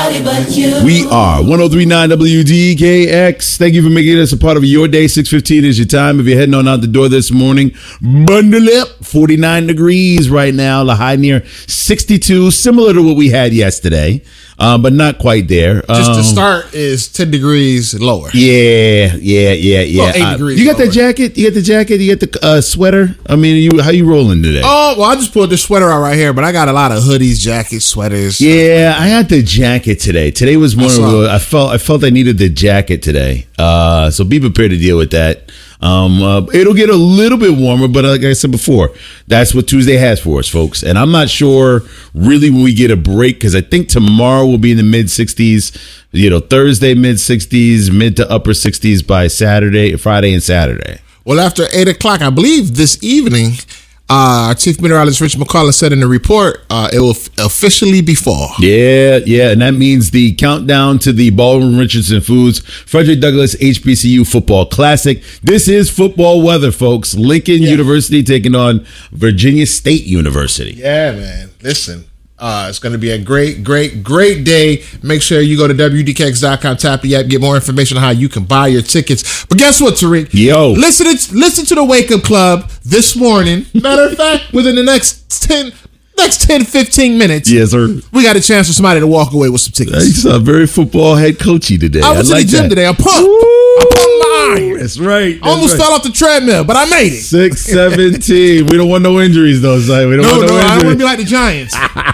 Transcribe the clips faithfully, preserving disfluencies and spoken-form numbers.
nobody but you. We are one oh three point nine W D K X. Thank you for making us a part of your day. six fifteen is your time. If you're heading on out the door this morning, bundle up. forty-nine degrees right now. The high near sixty-two, similar to what we had yesterday, uh, but not quite there. Just um, to start is ten degrees lower. Yeah, yeah, yeah, yeah. Well, eight uh, degrees you got lower. the jacket? You got the jacket? You got the uh, sweater? I mean, you how you rolling today? Oh, well, I just pulled the sweater out right here, but I got a lot of hoodies, jackets, sweaters. Yeah, I had the jacket today. Today was more I of saw. a, I felt I felt I needed the jacket today. Uh, so be prepared to deal with that. Um, uh, it'll get a little bit warmer, but like I said before, that's what Tuesday has for us, folks. And I'm not sure really when we get a break, because I think tomorrow will be in the mid sixties. You know, Thursday mid sixties, mid to upper sixties by Saturday, Friday, and Saturday. Well, after eight o'clock, I believe this evening, uh, our chief meteorologist Rich McCullough said in the report, uh, it will f- officially be fall. Yeah, yeah, and that means the countdown to the Baldwin Richardson Foods Frederick Douglass H B C U Football Classic. This is football weather, folks. Lincoln Yeah. University taking on Virginia State University. Yeah, man. Listen, uh, it's going to be a great, great, great day. Make sure you go to W D K X dot com, tap the app, get more information on how you can buy your tickets. But guess what, Tariq? Yo. Listen, to, listen to the Wake Up Club this morning. Matter of fact, within the next ten, next ten, fifteen minutes, Yes, sir. we got a chance for somebody to walk away with some You tickets. saw very football head coachy today. I was like in the gym that. today. I pumped. I pumped my iron. That's right. That's I almost right. fell off the treadmill, but I made it. six seventeen. We don't want no injuries, though, Si. We don't No, want no, no, I don't want to injuries. be like the Giants.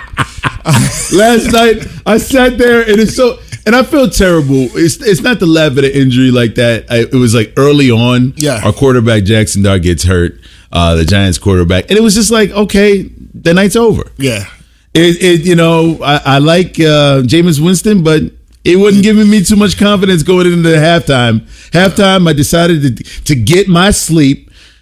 Last night, I sat there, and it's so, and I feel terrible. It's it's not the laugh at an injury like that. I, it was like early on. Yeah. Our quarterback Jackson Dart gets hurt, uh, the Giants quarterback, and it was just like, okay, the night's over. Yeah. It, it you know, I, I like uh, Jameis Winston, but it wasn't giving me too much confidence going into the halftime. Halftime, I decided to to get my sleep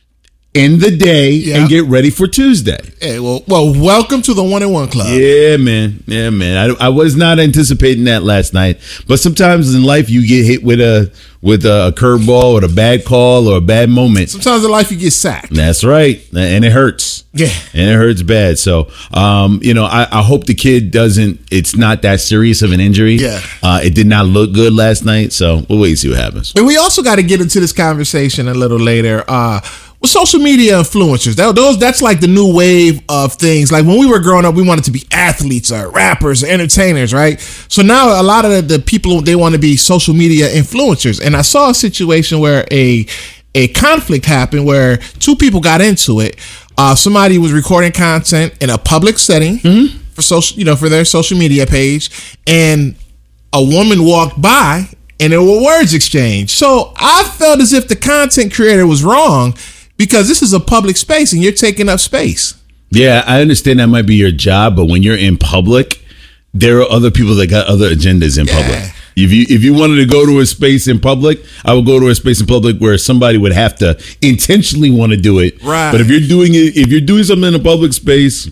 in the day Yeah. and get ready for Tuesday. Hey, well, well, welcome to the One and One Club. Yeah, man. Yeah, man. I, I was not anticipating that last night, but sometimes in life you get hit with a with a curveball or a bad call or a bad moment. Sometimes in life you get sacked. That's right, and it hurts. Yeah. And it hurts bad. So, um, you know, I, I hope the kid doesn't. It's not that serious of an injury. Yeah. Uh, it did not look good last night. So we'll wait and see what happens. And we also got to get into this conversation a little later. Uh, with social media influencers, that, those that's like the new wave of things. Like when we were growing up, we wanted to be athletes or rappers or entertainers, right? So now a lot of the, the people, they want to be social media influencers. And I saw a situation where a a conflict happened where two people got into it. Uh, somebody was recording content in a public setting Mm-hmm. for social, you know, for their social media page, and a woman walked by and there were words exchanged. So I felt as if the content creator was wrong because this is a public space and you're taking up space. Yeah, I understand that might be your job, but when you're in public, there are other people that got other agendas in Yeah. public. If you if you wanted to go to a space in public, I would go to a space in public where somebody would have to intentionally want to do it. Right. But if you're doing it, if you're doing something in a public space,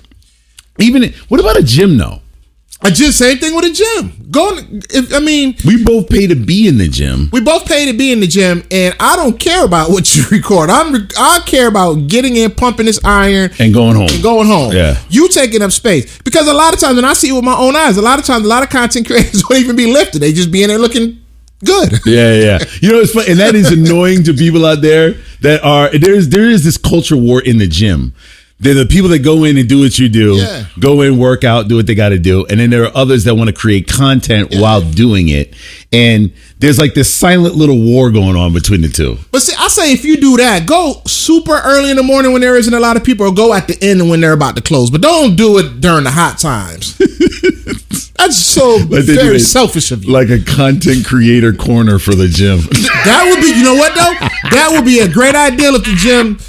even what about a gym though? I just same thing with a gym. Going, if, I mean, We both pay to be in the gym. we both pay to be in the gym, and I don't care about what you record. I'm re- I care about getting in, pumping this iron, And going home. and going home. Yeah. You taking up space because a lot of times, and I see it with my own eyes. A lot of times, a lot of content creators don't even be lifted. They just be in there looking good. Yeah, yeah. You know, it's fun, and that is annoying to people out there that are there's there is this culture war in the gym. They're the people that go in and do what you do, Yeah. go in, work out, do what they got to do. And then there are others that want to create content while doing it. And there's like this silent little war going on between the two. But see, I say if you do that, go super early in the morning when there isn't a lot of people, or go at the end when they're about to close. But don't do it during the hot times. That's so Like they do very it selfish of you. Like a content creator corner for the gym. That would be, you know what though? That would be a great idea if the gym